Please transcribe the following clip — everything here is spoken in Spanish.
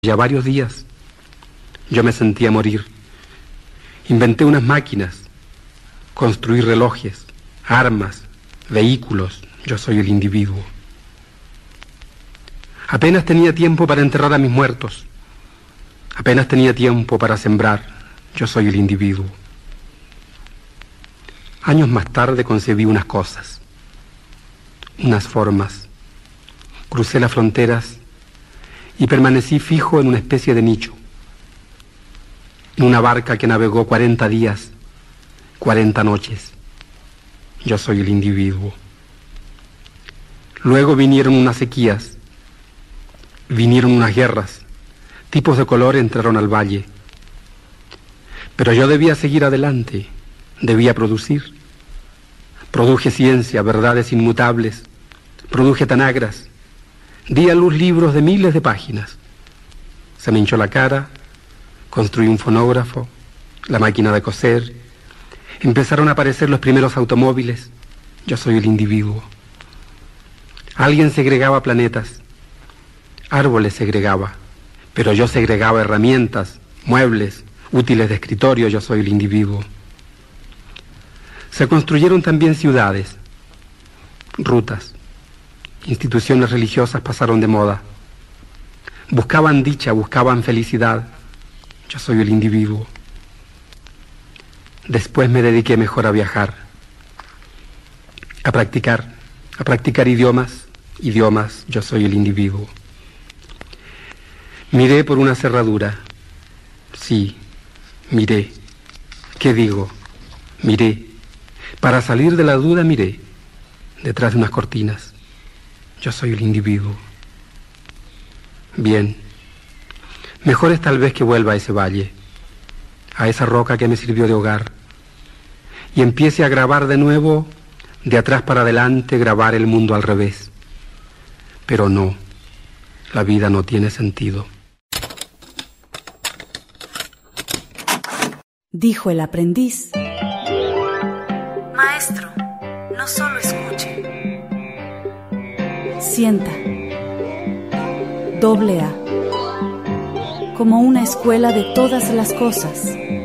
Ya varios días yo me sentía morir. Inventé unas máquinas, construí relojes, armas, vehículos. Yo soy el individuo. Apenas tenía tiempo para enterrar a mis muertos. Apenas tenía tiempo para sembrar. Yo soy el individuo. Años más tarde concebí unas cosas, unas formas. Crucé las fronteras y permanecí fijo en una especie de nicho, en una barca que navegó 40 días, 40 noches. Yo soy el individuo. Luego vinieron unas sequías, vinieron unas guerras, tipos de color entraron al valle. Pero yo debía seguir adelante, debía producir. Produje ciencia, verdades inmutables, produje tanagras, di a luz libros de miles de páginas. Se me hinchó la cara, construí un fonógrafo, la máquina de coser, empezaron a aparecer los primeros automóviles. Yo soy el individuo. Alguien segregaba planetas, árboles segregaba, pero yo segregaba herramientas, muebles, útiles de escritorio. Yo soy el individuo. Se construyeron también ciudades, rutas, instituciones religiosas pasaron de moda. Buscaban dicha, buscaban felicidad. Yo soy el individuo. Después me dediqué mejor a viajar, a practicar idiomas. Yo soy el individuo. Miré por una cerradura. Sí, miré. ¿Qué digo? Miré. Para salir de la duda miré. Detrás de unas cortinas. Yo soy el individuo. Bien. Mejor es tal vez que vuelva a ese valle, a esa roca que me sirvió de hogar, y empiece a grabar de nuevo, de atrás para adelante, grabar el mundo al revés. Pero no, la vida no tiene sentido. Dijo el aprendiz: Maestro, no solo escuche. Sienta. AA. Como una escuela de todas las cosas.